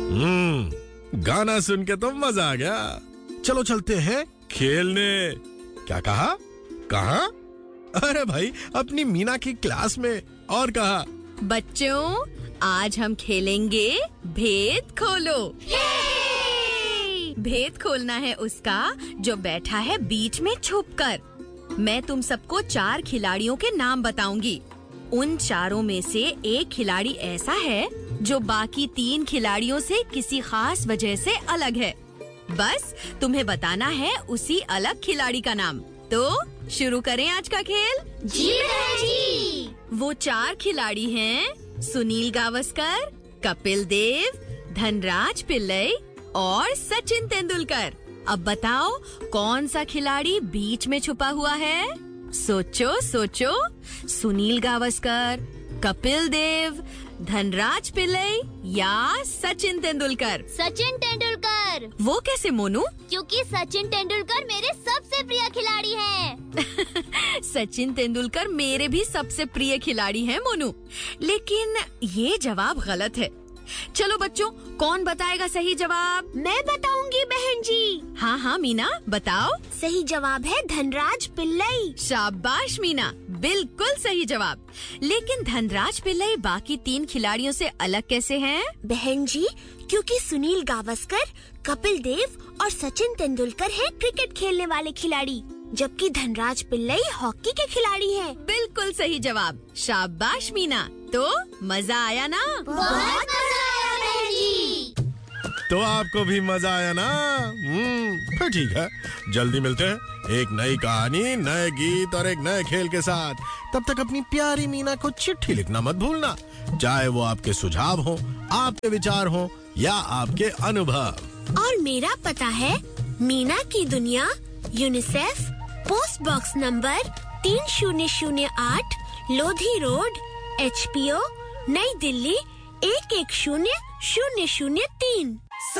गाना सुन के तो मजा आ गया। चलो चलते हैं खेलने। क्या कहा? कहाँ? अरे भाई, अपनी मीना की क्लास में। और कहा? बच्चों, आज हम खेलेंगे भेद खोलो। भेद खोलना है उसका जो बैठा है बीच में छुपकर। मैं तुम सबको 4 खिलाड़ियों के नाम बताऊंगी। उन चारों में से एक खिलाड़ी ऐसा है जो बाकी 3 खिलाड़ियों से किसी खास वजह से अलग है। बस तुम्हें बताना है उसी अलग खिलाड़ी का नाम। तो शुरू करें आज का खेल। जी जी। वो 4 खिलाड़ी हैं सुनील गावस्कर, कपिल देव, धनराज पिल्लई और सचिन तेंदुलकर। अब बताओ कौन सा खिलाड़ी बीच में छुपा हुआ है? सोचो सोचो। सुनील गावस्कर, कपिल देव, धनराज पिल्लई या सचिन तेंदुलकर? सचिन तेंदुलकर। वो कैसे मोनू? क्योंकि सचिन तेंदुलकर मेरे सबसे प्रिय खिलाड़ी हैं। सचिन तेंदुलकर मेरे भी सबसे प्रिय खिलाड़ी हैं मोनू। लेकिन ये जवाब गलत है। चलो बच्चों, कौन बताएगा सही जवाब? मैं बताऊंगी बहन जी। हाँ हाँ मीना, बताओ। सही जवाब है धनराज पिल्लई। शाबाश मीना, बिल्कुल सही जवाब। लेकिन धनराज पिल्लई बाकी 3 खिलाड़ियों से अलग कैसे हैं? बहन जी, क्योंकि सुनील गावस्कर, कपिल देव और सचिन तेंदुलकर हैं क्रिकेट खेलने वाले खिलाड़ी, जबकि धनराज पिल्लई हॉकी के खिलाड़ी हैं। बिल्कुल सही जवाब। शाबाश मीना। तो मजा आया ना? बहुत मजा आया बहन जी। तो आपको भी मजा आया ना? फिर ठीक है, जल्दी मिलते हैं एक नई कहानी, नए गीत और एक नए खेल के साथ। तब तक अपनी प्यारी मीना को चिट्ठी लिखना मत भूलना, चाहे वो आपके सुझाव हो, आपके विचार हो या आपके अनुभव। और मेरा पता है मीना की दुनिया, UNICEF, post box number 3008, Lodhi road, HPO, नई दिल्ली 110003।